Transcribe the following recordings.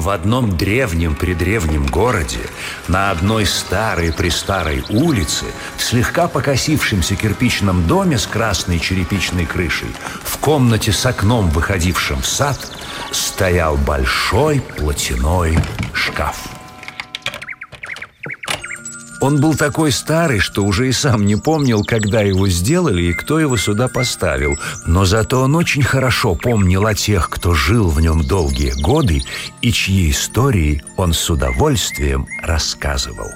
В одном древнем-предревнем городе, на одной старой-престарой улице, в слегка покосившемся кирпичном доме с красной черепичной крышей, в комнате с окном, выходившим в сад, стоял большой платяной шкаф. Он был такой старый, что уже и сам не помнил, когда его сделали и кто его сюда поставил. Но зато он очень хорошо помнил о тех, кто жил в нем долгие годы и чьи истории он с удовольствием рассказывал.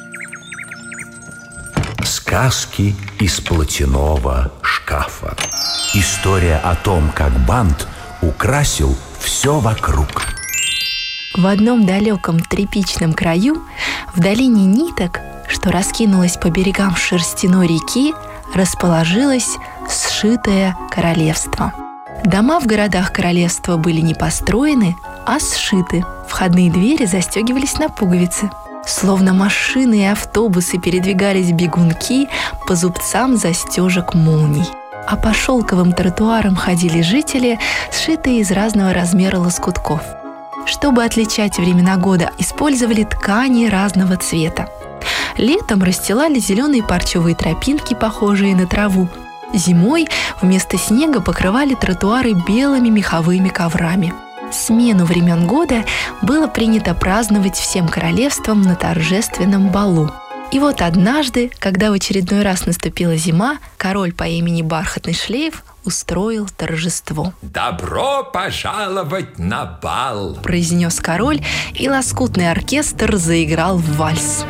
Сказки из платяного шкафа. История о том, как бант украсил все вокруг. В одном далеком тряпичном краю, в долине ниток, что раскинулась по берегам шерстяной реки, расположилось сшитое королевство. Дома в городах королевства были не построены, а сшиты. Входные двери застегивались на пуговицы. Словно машины и автобусы передвигались бегунки по зубцам застежек молний. А по шелковым тротуарам ходили жители, сшитые из разного размера лоскутков. Чтобы отличать времена года, использовали ткани разного цвета. Летом расстилали зеленые парчевые тропинки, похожие на траву. Зимой вместо снега покрывали тротуары белыми меховыми коврами. Смену времен года было принято праздновать всем королевством на торжественном балу. И вот однажды, когда в очередной раз наступила зима, король по имени Бархатный Шлейф устроил торжество. «Добро пожаловать на бал!» – произнес король, и лоскутный оркестр заиграл в вальс.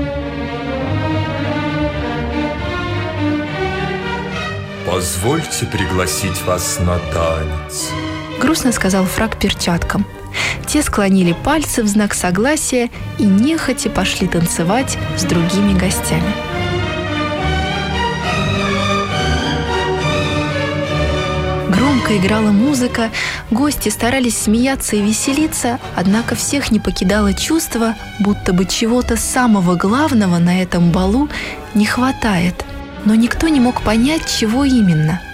«Позвольте пригласить вас на танец», – грустно сказал фрак перчаткам. Те склонили пальцы в знак согласия и нехотя пошли танцевать с другими гостями. Громко играла музыка, гости старались смеяться и веселиться, однако всех не покидало чувство, будто бы чего-то самого главного на этом балу не хватает. Но никто не мог понять, чего именно.